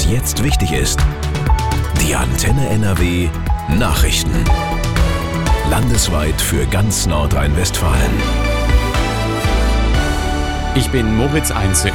jetzt wichtig ist. Die Antenne NRW Nachrichten. Landesweit für ganz Nordrhein-Westfalen. Ich bin Moritz Einzel.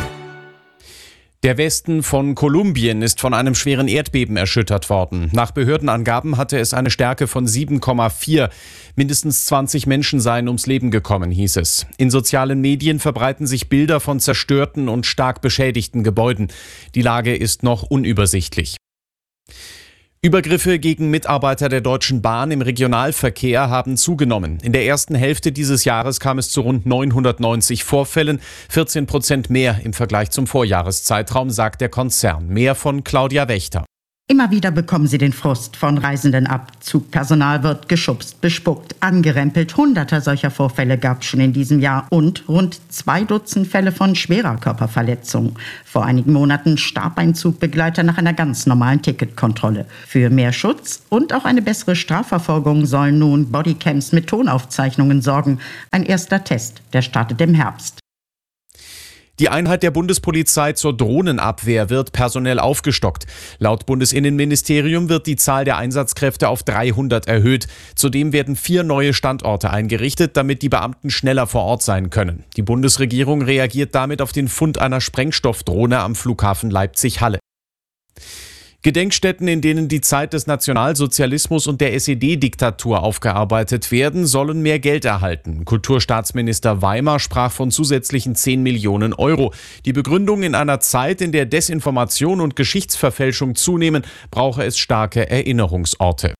Der Westen von Kolumbien ist von einem schweren Erdbeben erschüttert worden. Nach Behördenangaben hatte es eine Stärke von 7,4. Mindestens 20 Menschen seien ums Leben gekommen, hieß es. In sozialen Medien verbreiten sich Bilder von zerstörten und stark beschädigten Gebäuden. Die Lage ist noch unübersichtlich. Übergriffe gegen Mitarbeiter der Deutschen Bahn im Regionalverkehr haben zugenommen. In der ersten Hälfte dieses Jahres kam es zu rund 990 Vorfällen, 14% mehr im Vergleich zum Vorjahreszeitraum, sagt der Konzern. Mehr von Claudia Wächter. Immer wieder bekommen sie den Frust von Reisenden ab. Zugpersonal wird geschubst, bespuckt, angerempelt. Hunderte solcher Vorfälle gab es schon in diesem Jahr und rund 2 Dutzend Fälle von schwerer Körperverletzung. Vor einigen Monaten starb ein Zugbegleiter nach einer ganz normalen Ticketkontrolle. Für mehr Schutz und auch eine bessere Strafverfolgung sollen nun Bodycams mit Tonaufzeichnungen sorgen. Ein erster Test, der startet im Herbst. Die Einheit der Bundespolizei zur Drohnenabwehr wird personell aufgestockt. Laut Bundesinnenministerium wird die Zahl der Einsatzkräfte auf 300 erhöht. Zudem werden 4 neue Standorte eingerichtet, damit die Beamten schneller vor Ort sein können. Die Bundesregierung reagiert damit auf den Fund einer Sprengstoffdrohne am Flughafen Leipzig-Halle. Gedenkstätten, in denen die Zeit des Nationalsozialismus und der SED-Diktatur aufgearbeitet werden, sollen mehr Geld erhalten. Kulturstaatsminister Weimer sprach von zusätzlichen 10 Millionen Euro. Die Begründung: in einer Zeit, in der Desinformation und Geschichtsverfälschung zunehmen, brauche es starke Erinnerungsorte.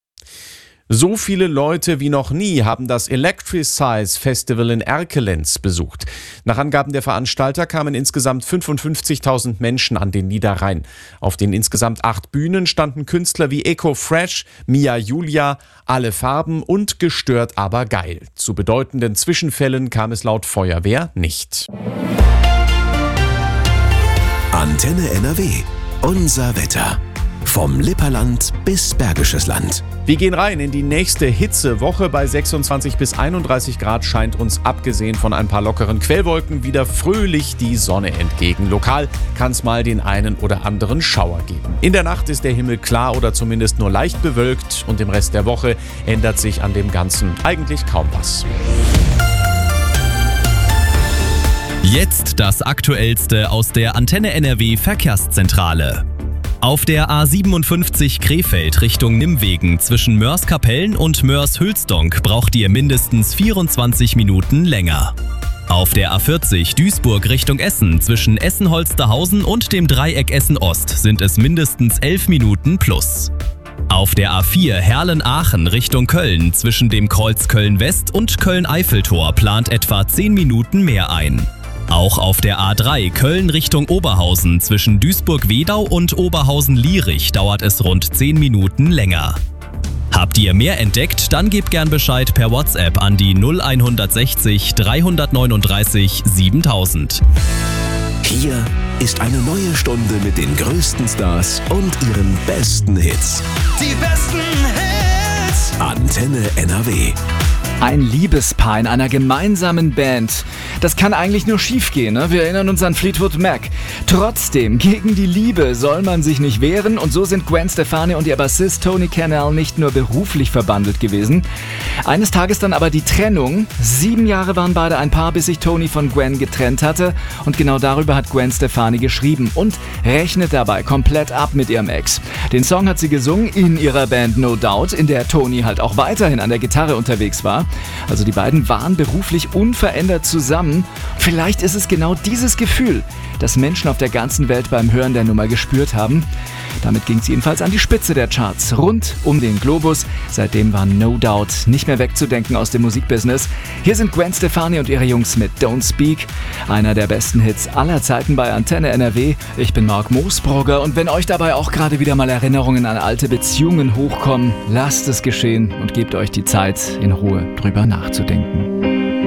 So viele Leute wie noch nie haben das Electricize Festival in Erkelenz besucht. Nach Angaben der Veranstalter kamen insgesamt 55.000 Menschen an den Niederrhein. Auf den insgesamt 8 Bühnen standen Künstler wie Eco Fresh, Mia Julia, Alle Farben und Gestört aber geil. Zu bedeutenden Zwischenfällen kam es laut Feuerwehr nicht. Antenne NRW. Unser Wetter. Vom Lipperland bis Bergisches Land. Wir gehen rein in die nächste Hitzewoche. Bei 26 bis 31 Grad scheint uns abgesehen von ein paar lockeren Quellwolken wieder fröhlich die Sonne entgegen. Lokal kann es mal den einen oder anderen Schauer geben. In der Nacht ist der Himmel klar oder zumindest nur leicht bewölkt und im Rest der Woche ändert sich an dem Ganzen eigentlich kaum was. Jetzt das Aktuellste aus der Antenne NRW Verkehrszentrale. Auf der A57 Krefeld Richtung Nimwegen zwischen Mörs-Kapellen und Mörs-Hülsdonk braucht ihr mindestens 24 Minuten länger. Auf der A40 Duisburg Richtung Essen zwischen Essen-Holsterhausen und dem Dreieck Essen-Ost sind es mindestens 11 Minuten plus. Auf der A4 Herlen-Aachen Richtung Köln zwischen dem Kreuz Köln-West und Köln-Eiffeltor plant etwa 10 Minuten mehr ein. Auch auf der A3 Köln Richtung Oberhausen zwischen Duisburg-Wedau und Oberhausen-Lierich dauert es rund 10 Minuten länger. Habt ihr mehr entdeckt? Dann gebt gern Bescheid per WhatsApp an die 0160 339 7000. Hier ist eine neue Stunde mit den größten Stars und ihren besten Hits. Die besten Hits! Antenne NRW. Ein Liebespaar in einer gemeinsamen Band. Das kann eigentlich nur schief gehen, ne? Wir erinnern uns an Fleetwood Mac. Trotzdem, gegen die Liebe soll man sich nicht wehren und so sind Gwen Stefani und ihr Bassist Tony Canal nicht nur beruflich verbandelt gewesen. Eines Tages dann aber die Trennung. 7 Jahre waren beide ein Paar, bis sich Tony von Gwen getrennt hatte und genau darüber hat Gwen Stefani geschrieben und rechnet dabei komplett ab mit ihrem Ex. Den Song hat sie gesungen in ihrer Band No Doubt, in der Tony halt auch weiterhin an der Gitarre unterwegs war. Also die beiden waren beruflich unverändert zusammen. Vielleicht ist es genau dieses Gefühl, das Menschen auf der ganzen Welt beim Hören der Nummer gespürt haben. Damit ging es jedenfalls an die Spitze der Charts, rund um den Globus. Seitdem war No Doubt nicht mehr wegzudenken aus dem Musikbusiness. Hier sind Gwen Stefani und ihre Jungs mit Don't Speak, einer der besten Hits aller Zeiten bei Antenne NRW. Ich bin Marc Moosbrugger und wenn euch dabei auch gerade wieder mal Erinnerungen an alte Beziehungen hochkommen, lasst es geschehen und gebt euch die Zeit, in Ruhe drüber nachzudenken.